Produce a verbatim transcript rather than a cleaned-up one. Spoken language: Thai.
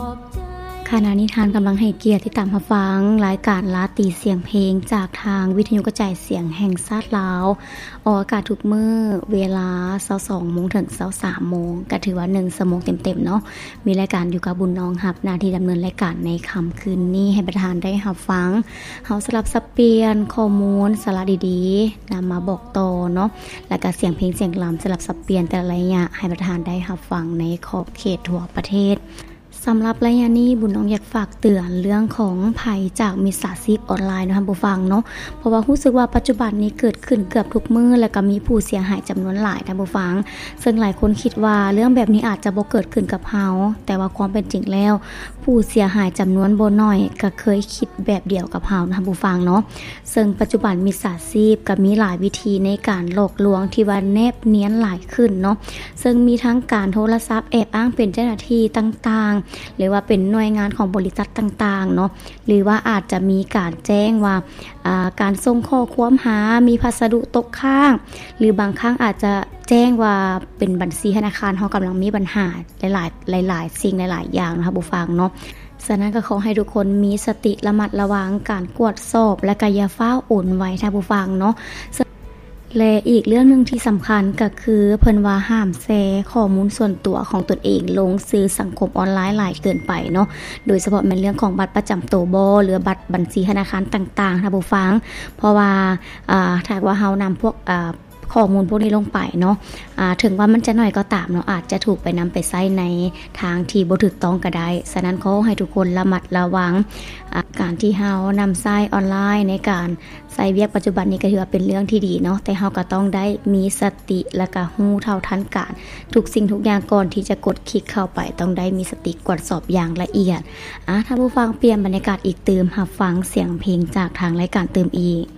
ขณะนี้ทานกำลังให้เกียรติที่ตามรับฟังรายการลาตีเสียงเพลงจากทางวิทยุกระจายเสียงแห่งชาติลาวออกอากาศทุกมื้อเวลา ยี่สิบสอง โมงถึง ยี่สิบสาม โมงก็ถือว่าหนึ่งชั่วโมงเต็มๆเนาะมีรายการอยู่กับบุญน้องรับหน้าที่ดำเนินรายการในค่ำคืนนี้ให้ประธานได้รับฟังเฮาสลับสับเปลี่ยนข้อมูลสาระดีๆนำมาบอกต่อเนาะแล้วก็เสียงเพลงเสียงลำสลับสับเปลี่ยนแต่ละระยะให้ประธานได้รับฟังในขอบเขตทั่วประเทศสำหรับระยะนี้บุญน้องอยากฝากเตือนเรื่องของภัยจากมิจฉาชีพออนไลน์นะคะผู้ฟังเนาะเพราะว่ารู้สึกว่าปัจจุบันนี้เกิดขึ้นเกือบทุกมื้อแล้วก็มีผู้เสียหายจำนวนหลายท่านผู้ฟังซึ่งหลายคนคิดว่าเรื่องแบบนี้อาจจะบ่เกิดขึ้นกับเฮาแต่ว่าความเป็นจริงแล้วผู้เสียหายจำนวนบ่น้อยก็เคยคิดแบบเดียวกับเฮาท่านผู้ฟังเนาะซึ่งปัจจุบันมิจฉาชีพก็มีหลายวิธีในการหลอกลวงที่ว่าแนบเนียนหลายขึ้นเนาะซึ่งมีทั้งการโทรศัพท์แอบอ้างเป็นเจ้าหน้าที่ต่างๆหรือว่าเป็นหน่วยงานของบริษัทต่างๆเนาะหรือว่าอาจจะมีการแจ้งว่าการส่งข้อความหามีพัสดุตกค้างหรือบางครั้งอาจจะแจ้งว่าเป็นบัญชีธนาคารเฮากำลังมีปัญหาหลายๆหลายๆสิ่งหลายๆอย่างนะคะผู้ฟังเนาะฉะนั้นก็ขอให้ทุกคนมีสติระมัดระวังการกวดสอบและก็อย่าฟ้าวโอนไว้ท่านผู้ฟังเนาะและอีกเรื่องนึงที่สำคัญก็คือเพิ่นว่าห้ามแชร์ข้อมูลส่วนตัวของตนเองลงสื่อสังคมออนไลน์หลายเกินไปเนาะโดยเฉพาะเป็นเรื่องของบัตรประจำตัวบ่หรือบัตรบัญชีธนาคารต่างๆท่านผู้ฟังเพราะว่าอ่าถ้าว่าเฮานำพวกอ่าข้อมูลพวกนี้ลงไปเนาะอ่าถึงว่ามันจะน้อยก็ตามเนาะอาจจะถูกไปนำไปใช้ในทางที่บ่ถูกต้องก็ได้ฉะนั้นขอให้ทุกคนระมัดระวังการที่เฮานำใช้ออนไลน์ในการใช้เวียกปัจจุบันนี้ก็ถือว่าเป็นเรื่องที่ดีเนาะแต่เฮาก็ต้องได้มีสติและก็รู้เท่าทันการทุกสิ่งทุกอย่างก่อนที่จะกดคลิกเข้าไปต้องได้มีสติกดสอบอย่างละเอียดอ่ะถ้าผู้ฟังเปลี่ยนบรรยากาศอีกเติมรับฟังเสียงเพลงจากทางรายการเติมอีก